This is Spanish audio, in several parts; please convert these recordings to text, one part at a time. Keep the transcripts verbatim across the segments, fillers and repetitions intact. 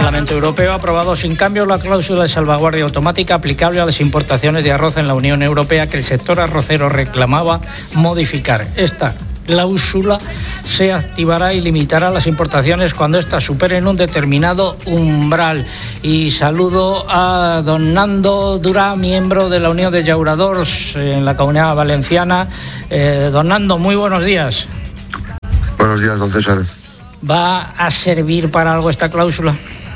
Parlamento Europeo ha aprobado sin cambio la cláusula de salvaguardia automática aplicable a las importaciones de arroz en la Unión Europea que el sector arrocero reclamaba modificar. Esta cláusula se activará y limitará las importaciones cuando éstas superen un determinado umbral. Y saludo a don Nando Durá, miembro de la Unión de Llauradors en la Comunidad Valenciana. Eh, don Nando, muy buenos días. Buenos días, don César. ¿Va a servir para algo esta cláusula?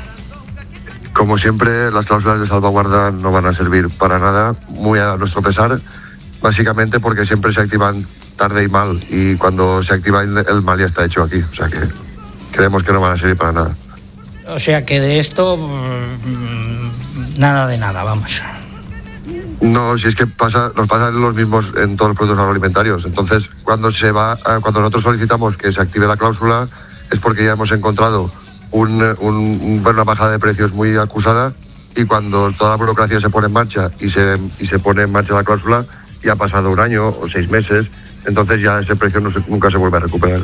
Como siempre, las cláusulas de salvaguarda no van a servir para nada, muy a nuestro pesar, básicamente porque siempre se activan tarde y mal, y cuando se activa el mal ya está hecho aquí, o sea que creemos que no van a servir para nada. O sea que de esto nada de nada, vamos. No, si es que pasa, nos pasan los mismos en todos los productos agroalimentarios. Entonces, cuando se va, cuando nosotros solicitamos que se active la cláusula, es porque ya hemos encontrado un, un, una bajada de precios muy acusada, y cuando toda la burocracia se pone en marcha y se, y se pone en marcha la cláusula, ya ha pasado un año o seis meses, entonces ya ese precio no se, nunca se vuelve a recuperar.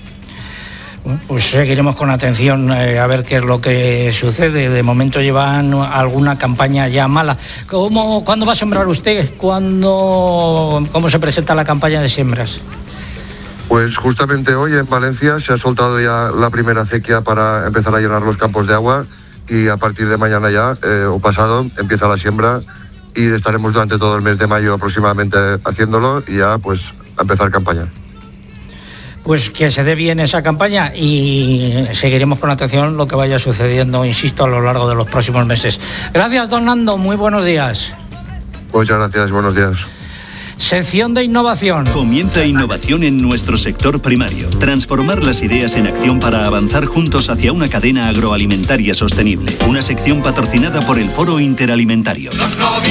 Pues seguiremos con atención eh, a ver qué es lo que sucede. De momento llevan alguna campaña ya mala. ¿Cómo, ¿Cuándo va a sembrar usted? ¿Cuándo, ¿Cómo se presenta la campaña de siembras? Pues justamente hoy en Valencia se ha soltado ya la primera acequia para empezar a llenar los campos de agua, y a partir de mañana ya, eh, o pasado, empieza la siembra, y estaremos durante todo el mes de mayo aproximadamente haciéndolo, y ya pues a empezar campaña. Pues que se dé bien esa campaña, y seguiremos con atención lo que vaya sucediendo, insisto, a lo largo de los próximos meses. Gracias, don Nando, muy buenos días. Muchas gracias, buenos días. Sección de innovación. Comienza innovación en nuestro sector primario. Transformar las ideas en acción para avanzar juntos hacia una cadena agroalimentaria sostenible. Una sección patrocinada por el Foro Interalimentario.